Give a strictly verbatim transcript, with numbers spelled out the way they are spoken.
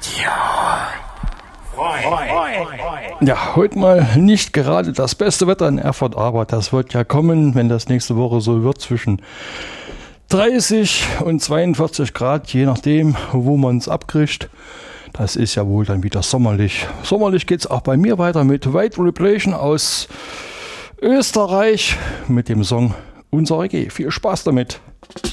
Ja, heute mal nicht gerade das beste Wetter in Erfurt, aber das wird ja kommen, wenn das nächste Woche so wird, zwischen dreißig und zweiundvierzig Grad, je nachdem, wo man es abkriegt. Das ist ja wohl dann wieder sommerlich. Sommerlich geht es auch bei mir weiter mit White Replation aus Österreich mit dem Song Unser E G. Viel Spaß damit!